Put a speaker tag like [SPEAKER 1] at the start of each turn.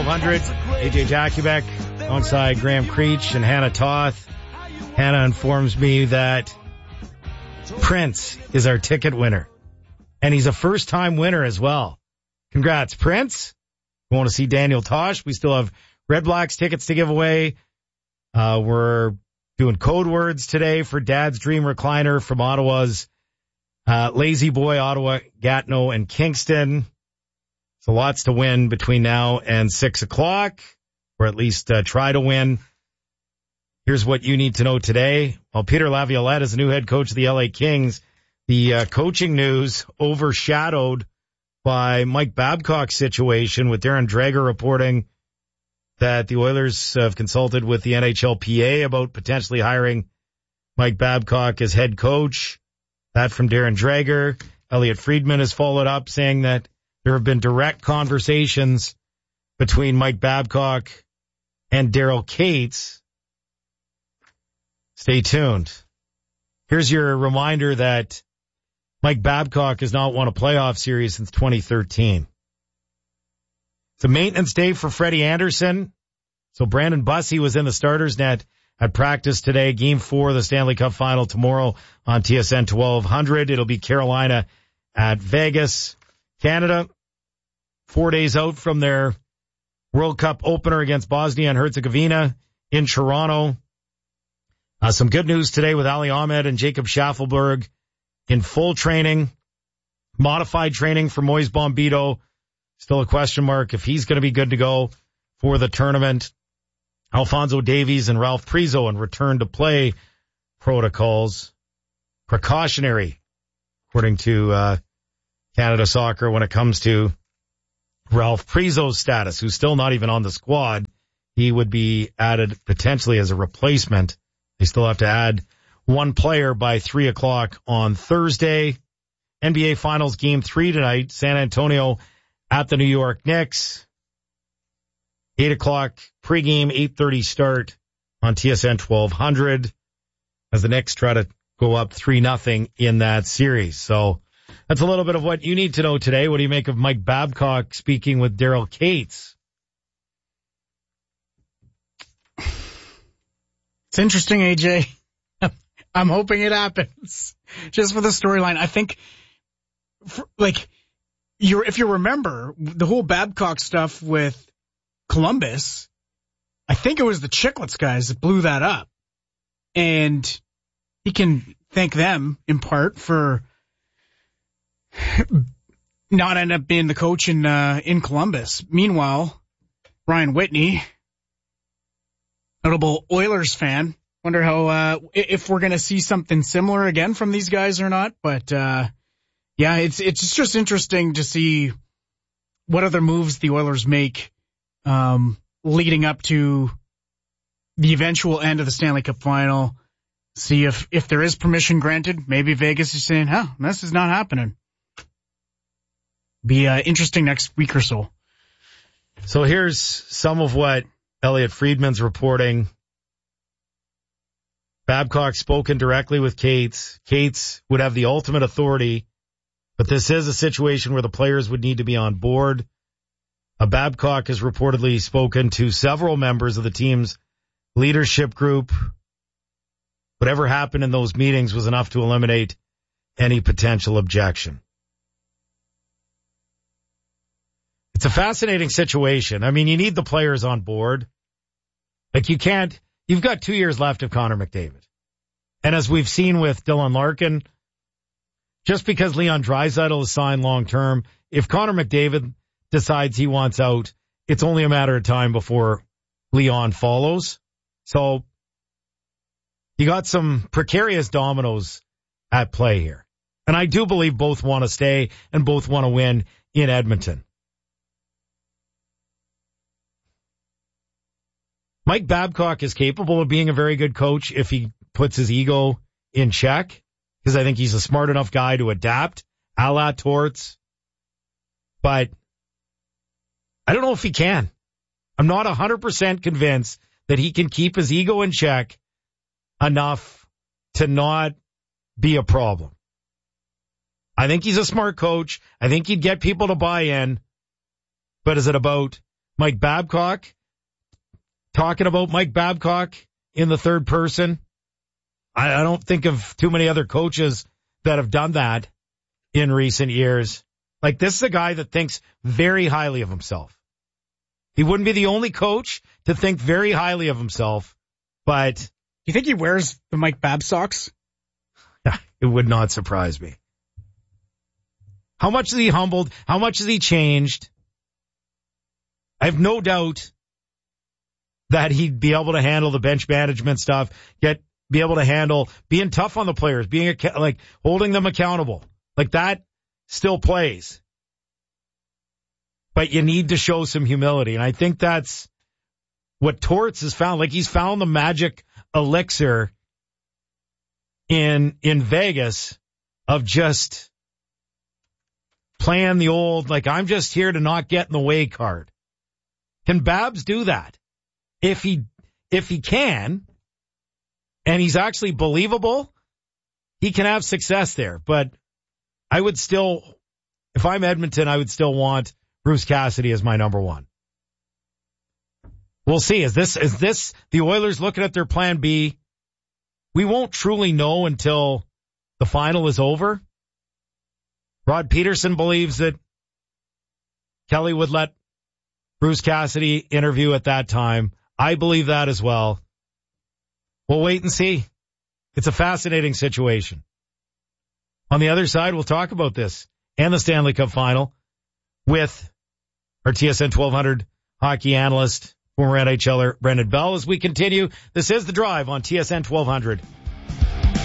[SPEAKER 1] 1200. AJ Jakubek alongside Graham Creech and Hannah Toth. Hannah informs me that Prince is our ticket winner. And he's a first-time winner as well. Congrats, Prince. We want to see Daniel Tosh. We still have Red Blacks tickets to give away. We're doing code words today for Dad's Dream Recliner from Ottawa's Lazy Boy, Ottawa, Gatineau, and Kingston. So lots to win between now and 6 o'clock, or at least try to win. Here's what you need to know today. Well, Peter Laviolette is the new head coach of the LA Kings. The coaching news overshadowed by Mike Babcock's situation, with Darren Dreger reporting that the Oilers have consulted with the NHLPA about potentially hiring Mike Babcock as head coach. That from Darren Dreger. Elliot Friedman has followed up saying that there have been direct conversations between Mike Babcock and Daryl Cates. Stay tuned. Here's your reminder that Mike Babcock has not won a playoff series since 2013. It's a maintenance day for Freddie Anderson. So Brandon Bussey was in the starters net at practice today. Game 4 of the Stanley Cup Final tomorrow on TSN 1200. It'll be Carolina at Vegas. Canada, 4 days out from their World Cup opener against Bosnia and Herzegovina in Toronto. Some good news today with Ali Ahmed and Jacob Schaffelberg in full training, modified training for Moise Bombito. Still a question mark if he's going to be good to go for the tournament. Alphonso Davies and Ralph Prizo in return to play protocols. Precautionary, according to Canada Soccer, when it comes to Ralph Prizo's status, who's still not even on the squad. He would be added potentially as a replacement. They still have to add one player by 3 o'clock on Thursday. NBA Finals Game 3 tonight. San Antonio at the New York Knicks. 8 o'clock pregame, 8:30 start on TSN 1200 as the Knicks try to go up 3-0 in that series. So that's a little bit of what you need to know today. What do you make of Mike Babcock speaking with Daryl Cates?
[SPEAKER 2] It's interesting, AJ. I'm hoping it happens. Just for the storyline. I think, if you remember, the whole Babcock stuff with Columbus, I think it was the Chicklets guys that blew that up. And he can thank them, in part, for not end up being the coach in Columbus. Meanwhile, Brian Whitney, notable Oilers fan, wonder how if we're going to see something similar again from these guys or not. But yeah, it's just interesting to see what other moves the Oilers make leading up to the eventual end of the Stanley Cup Final. See if there is permission granted. Maybe Vegas is saying, this is not happening. Be interesting next week or so.
[SPEAKER 1] So here's some of what Elliot Friedman's reporting. Babcock spoken directly with Cates. Cates would have the ultimate authority, but this is a situation where the players would need to be on board. Babcock has reportedly spoken to several members of the team's leadership group. Whatever happened in those meetings was enough to eliminate any potential objection. It's a fascinating situation. I mean, you need the players on board. You've got 2 years left of Connor McDavid. And as we've seen with Dylan Larkin, just because Leon Draisaitl is signed long-term, if Connor McDavid decides he wants out, it's only a matter of time before Leon follows. So you got some precarious dominoes at play here. And I do believe both want to stay and both want to win in Edmonton. Mike Babcock is capable of being a very good coach if he puts his ego in check, because I think he's a smart enough guy to adapt, a la Torts. But I don't know if he can. I'm not 100% convinced that he can keep his ego in check enough to not be a problem. I think he's a smart coach. I think he'd get people to buy in. But is it about Mike Babcock, talking about Mike Babcock in the third person. I don't think of too many other coaches that have done that in recent years. Like, this is a guy that thinks very highly of himself. He wouldn't be the only coach to think very highly of himself, but...
[SPEAKER 2] You think he wears the Mike Bab socks?
[SPEAKER 1] It would not surprise me. How much has he humbled? How much has he changed? I have no doubt that he'd be able to handle the bench management stuff, be able to handle being tough on the players, being like holding them accountable. Like, that still plays. But you need to show some humility. And I think that's what Torts has found. Like, he's found the magic elixir in Vegas of just playing the old, like, I'm just here to not get in the way card. Can Babs do that? If he can, and he's actually believable, he can have success there. But I would still, if I'm Edmonton, I would still want Bruce Cassidy as my number one. We'll see. Is this the Oilers looking at their plan B? We won't truly know until the final is over. Rod Peterson believes that Kelly would let Bruce Cassidy interview at that time. I believe that as well. We'll wait and see. It's a fascinating situation. On the other side, we'll talk about this and the Stanley Cup final with our TSN 1200 hockey analyst, former NHLer Brendan Bell, as we continue. This is The Drive on TSN 1200.